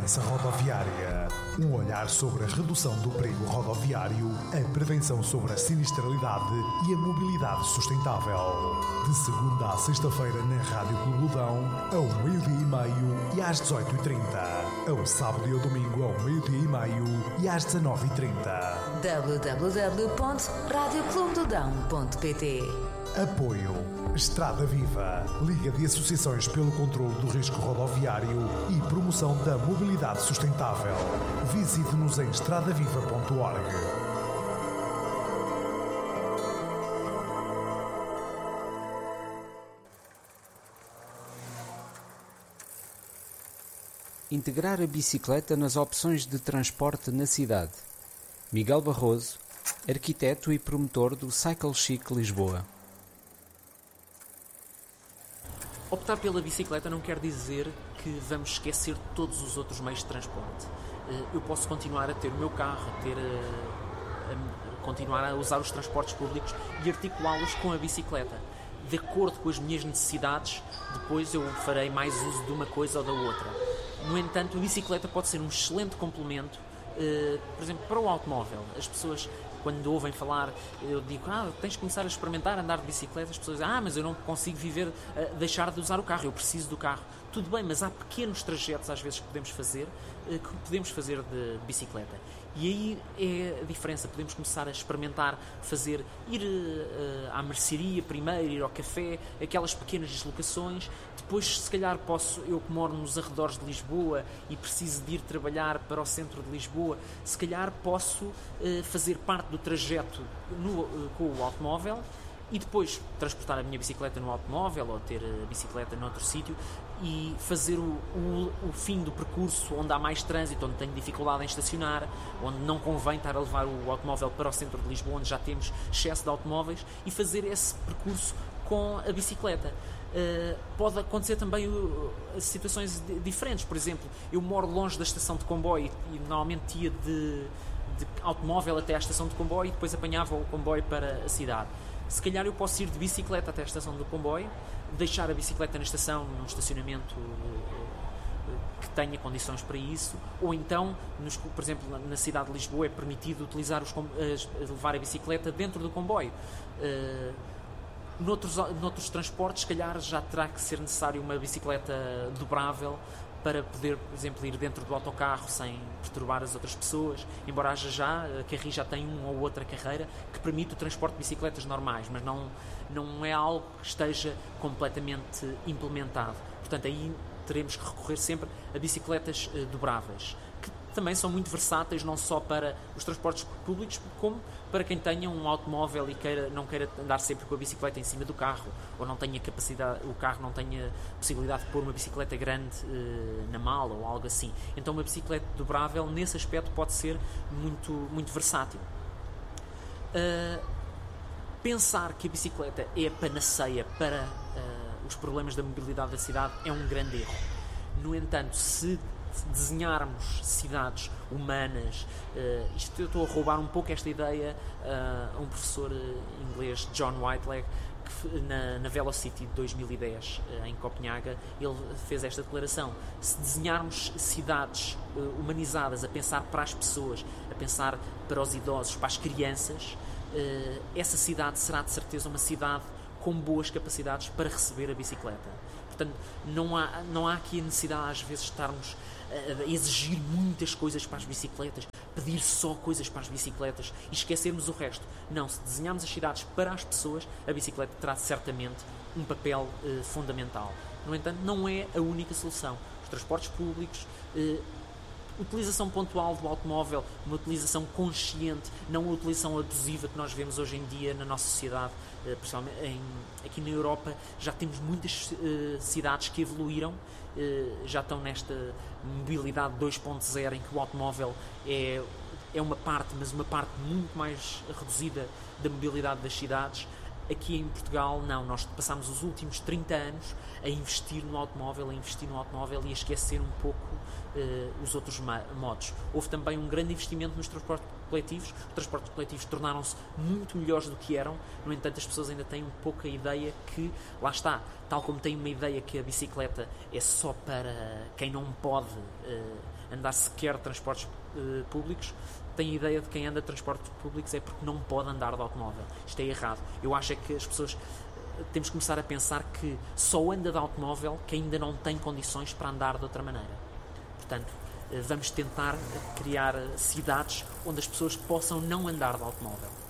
Segurança Rodoviária. Um olhar sobre a redução do perigo rodoviário, a prevenção sobre a sinistralidade e a mobilidade sustentável. De segunda a sexta-feira na Rádio Clubudão, ao 12h30 e às 18h30. Ao sábado e ao domingo, ao 12h30 e às 19h30. www.radioclubedodão.pt. Apoio Estrada Viva, Liga de Associações pelo Controlo do Risco Rodoviário e Promoção da Mobilidade Sustentável. Visite-nos em estradaviva.org. Integrar a bicicleta nas opções de transporte na cidade. Miguel Barroso, arquiteto e promotor do Cycle Chic Lisboa. Optar pela bicicleta não quer dizer que vamos esquecer todos os outros meios de transporte. Eu posso continuar a ter o meu carro, continuar a usar os transportes públicos e articulá-los com a bicicleta. De acordo com as minhas necessidades, depois eu farei mais uso de uma coisa ou da outra. No entanto, a bicicleta pode ser um excelente complemento, por exemplo, para o automóvel. As pessoas, quando ouvem falar, eu digo, tens de começar a experimentar andar de bicicleta. As pessoas dizem, mas eu não consigo deixar de usar o carro, eu preciso do carro. Tudo bem, mas há pequenos trajetos às vezes que podemos fazer de bicicleta. E aí é a diferença, podemos começar a experimentar, ir à mercearia primeiro, ir ao café, aquelas pequenas deslocações. Depois, se calhar, eu que moro nos arredores de Lisboa e preciso de ir trabalhar para o centro de Lisboa, se calhar posso fazer parte do trajeto com o automóvel e depois transportar a minha bicicleta no automóvel ou ter a bicicleta noutro sítio e fazer o fim do percurso onde há mais trânsito, onde tenho dificuldade em estacionar, onde não convém estar a levar o automóvel para o centro de Lisboa, onde já temos excesso de automóveis, e fazer esse percurso com a bicicleta. Pode acontecer também situações diferentes. Por exemplo, eu moro longe da estação de comboio e normalmente ia de automóvel até à estação de comboio e depois apanhava o comboio para a cidade. Se calhar eu posso ir de bicicleta até a estação do comboio, deixar a bicicleta na estação, num estacionamento que tenha condições para isso, ou então, por exemplo, na cidade de Lisboa é permitido utilizar levar a bicicleta dentro do comboio. Noutros transportes, se calhar já terá que ser necessário uma bicicleta dobrável para poder, por exemplo, ir dentro do autocarro sem perturbar as outras pessoas, embora a Carris já tem uma ou outra carreira que permite o transporte de bicicletas normais, mas não é algo que esteja completamente implementado. Portanto, aí teremos que recorrer sempre a bicicletas dobráveis, que também são muito versáteis, não só para os transportes públicos, como para quem tenha um automóvel e não queira andar sempre com a bicicleta em cima do carro, ou não tenha o carro não tenha possibilidade de pôr uma bicicleta grande na mala ou algo assim. Então uma bicicleta dobrável, nesse aspecto, pode ser muito, muito versátil. Pensar que a bicicleta é a panaceia para os problemas da mobilidade da cidade é um grande erro. No entanto, se desenharmos cidades humanas, eu estou a roubar um pouco esta ideia a um professor inglês, John Whiteleg, que na Velocity de 2010 em Copenhaga, ele fez esta declaração: se desenharmos cidades humanizadas, a pensar para as pessoas, a pensar para os idosos, para as crianças, essa cidade será de certeza uma cidade com boas capacidades para receber a bicicleta. Portanto, não há aqui a necessidade às vezes de estarmos a exigir muitas coisas para as bicicletas, pedir só coisas para as bicicletas e esquecermos o resto. Não, se desenharmos as cidades para as pessoas, a bicicleta terá certamente um papel fundamental. No entanto, não é a única solução. Os transportes públicos, utilização pontual do automóvel, uma utilização consciente, não a utilização abusiva que nós vemos hoje em dia na nossa sociedade, principalmente aqui na Europa. Já temos muitas cidades que evoluíram, já estão nesta mobilidade 2.0 em que o automóvel é uma parte, mas uma parte muito mais reduzida da mobilidade das cidades. Aqui em Portugal, não. Nós passámos os últimos 30 anos a investir no automóvel e a esquecer um pouco os outros modos. Houve também um grande investimento nos transportes coletivos. Os transportes coletivos tornaram-se muito melhores do que eram. No entanto, as pessoas ainda têm um pouco a ideia que, lá está, tal como têm uma ideia que a bicicleta é só para quem não pode andar sequer de transportes públicos, tem a ideia de quem anda de transportes públicos é porque não pode andar de automóvel. Isto é errado. Eu acho é que as pessoas temos que começar a pensar que só anda de automóvel quem ainda não tem condições para andar de outra maneira. Portanto, vamos tentar criar cidades onde as pessoas possam não andar de automóvel.